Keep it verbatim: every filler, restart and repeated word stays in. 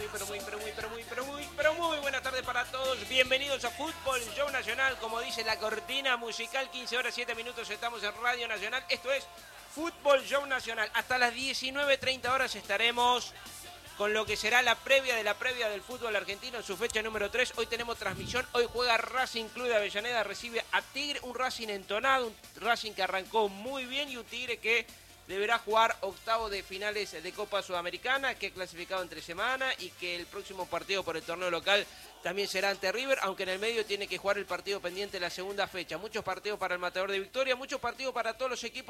pero muy, pero muy, pero muy, pero muy, pero muy buenas tardes para todos. Bienvenidos a Fútbol Show Nacional, como dice la cortina musical, quince horas siete minutos, estamos en Radio Nacional. Esto es Fútbol Show Nacional. Hasta las diecinueve treinta horas estaremos con lo que será la previa de la previa del fútbol argentino en su fecha número tres. Hoy tenemos transmisión, hoy juega Racing Club de Avellaneda, recibe a Tigre, un Racing entonado, un Racing que arrancó muy bien y un Tigre que deberá jugar octavos de finales de Copa Sudamericana, que ha clasificado entre semana y que el próximo partido por el torneo local también será ante River, aunque en el medio tiene que jugar el partido pendiente de la segunda fecha. Muchos partidos para el Matador de Victoria, muchos partidos para todos los equipos